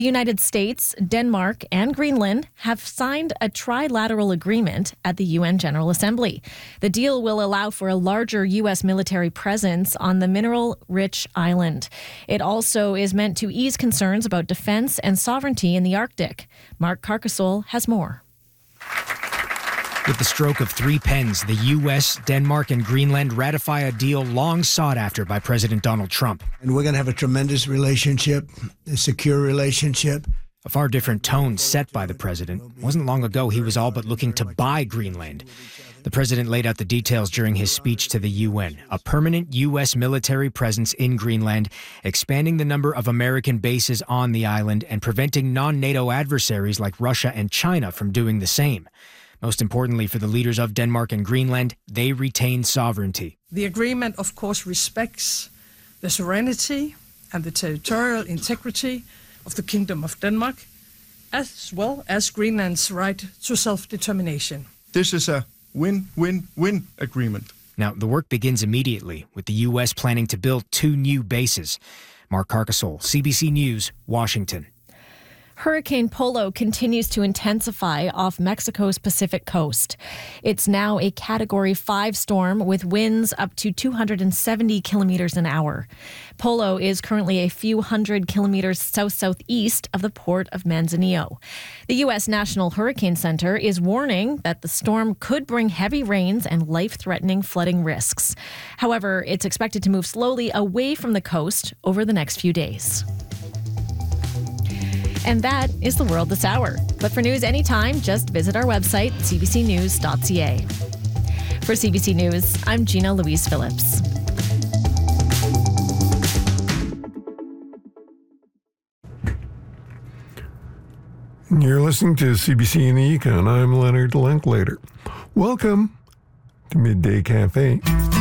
The United States, Denmark, and Greenland have signed a trilateral agreement at the UN General Assembly. The deal will allow for a larger U.S. military presence on the mineral-rich island. It also is meant to ease concerns about defense and sovereignty in the Arctic. Mark Carcassol has more. With the stroke of three pens, the U.S., Denmark, and Greenland ratify a deal long sought after by President Donald Trump. And we're going to have a tremendous relationship, a secure relationship. A far different tone set by the president. It wasn't long ago he was all but looking to buy Greenland. The president laid out the details during his speech to the UN. A permanent U.S. military presence in Greenland, expanding the number of American bases on the island, and preventing non-NATO adversaries like Russia and China from doing the same. Most importantly for the leaders of Denmark and Greenland, they retain sovereignty. The agreement, of course, respects the sovereignty and the territorial integrity of the Kingdom of Denmark, as well as Greenland's right to self-determination. This is a win-win-win agreement. Now, the work begins immediately, with the U.S. planning to build 2 new bases. Mark Carcassol, CBC News, Washington. Hurricane Polo continues to intensify off Mexico's Pacific coast. It's now a Category 5 storm with winds up to 270 kilometers an hour. Polo is currently a few hundred kilometers south-southeast of the port of Manzanillo. The U.S. National Hurricane Center is warning that the storm could bring heavy rains and life-threatening flooding risks. However, it's expected to move slowly away from the coast over the next few days. And that is the world this hour. But for news anytime, just visit our website, cbcnews.ca. For CBC News, I'm Gina Louise Phillips. You're listening to CBC in the Yukon. I'm Leonard Linklater. Welcome to Midday Cafe.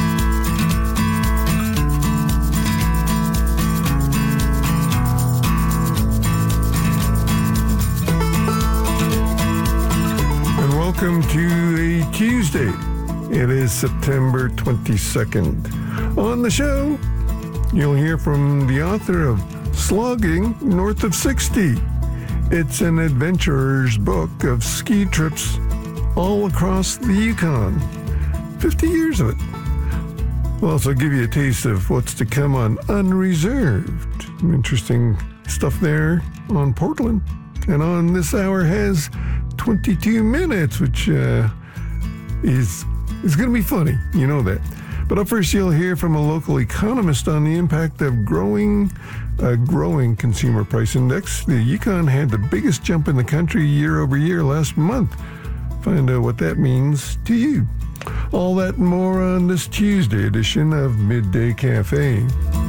Welcome to a Tuesday. It is September 22nd. On the show, you'll hear from the author of Slogging North of 60. It's an adventurer's book of ski trips all across the Yukon. 50 years of it. We'll also give you a taste of what's to come on Unreserved. Some interesting stuff there on Portland. And on This Hour has 22 minutes, which is going to be funny. You know that. But up first, you'll hear from a local economist on the impact of a growing consumer price index. The Yukon had the biggest jump in the country year over year last month. Find out what that means to you. All that and more on this Tuesday edition of Midday Cafe.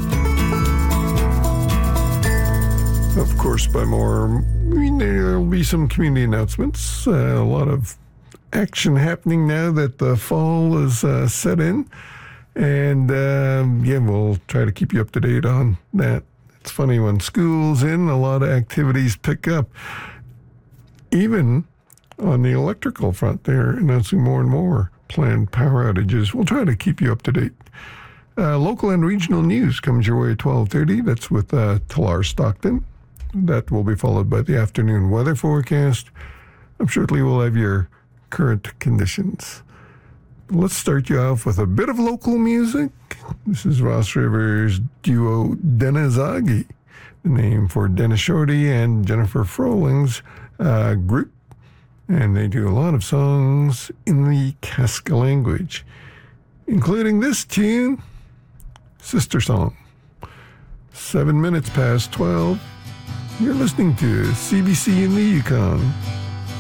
Of course, by more, there'll be some community announcements. A lot of action happening now that the fall is set in. And, we'll try to keep you up to date on that. It's funny, when school's in, a lot of activities pick up. Even on the electrical front, they're announcing more and more planned power outages. We'll try to keep you up to date. Local and regional news comes your way at 12:30. That's with Talar Stockton. That will be followed by the afternoon weather forecast. Shortly we'll have your current conditions. Let's start you off with a bit of local music. This is Ross Rivers' duo Denizagi, the name for Dennis Shorty and Jennifer Froling's group. And they do a lot of songs in the Kaska language, including this tune, Sister Song. 7 minutes past 12. You're listening to CBC in the Yukon.